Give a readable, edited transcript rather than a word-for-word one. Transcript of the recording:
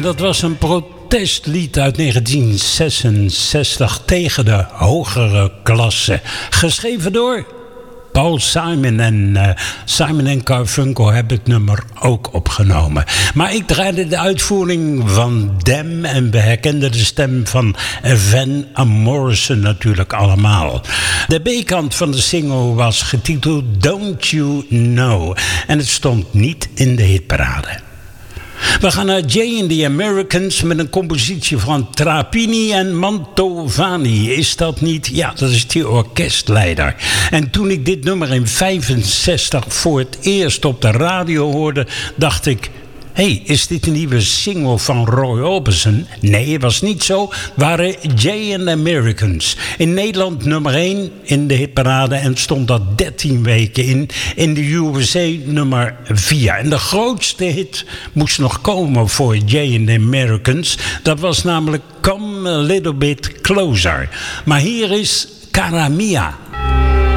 dat was een protestlied uit 1966 tegen de hogere klasse. Geschreven door Paul Simon en Simon & Garfunkel hebben het nummer ook opgenomen. Maar ik draaide de uitvoering van Them en we herkenden de stem van Van Morrison natuurlijk allemaal. De B-kant van de single was getiteld Don't You Know en het stond niet in de hitparade. We gaan naar Jay and the Americans met een compositie van Trapani en Mantovani. Is dat niet? Ja, dat is die orkestleider. En toen ik dit nummer in 1965 voor het eerst op de radio hoorde, dacht ik, hey, is dit een nieuwe single van Roy Orbison? Nee, het was niet zo. Het waren Jay and the Americans. In Nederland nummer 1 in de hitparade en stond dat 13 weken in de USA nummer 4. En de grootste hit moest nog komen voor Jay and the Americans. Dat was namelijk Come a Little Bit Closer. Maar hier is Cara Mia.